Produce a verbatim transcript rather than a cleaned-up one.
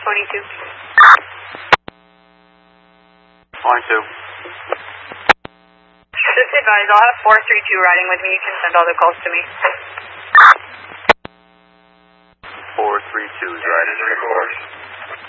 twenty-two. twenty-two. Just advise, I'll have four three two riding with me. You can send all the calls to me. four three two is riding.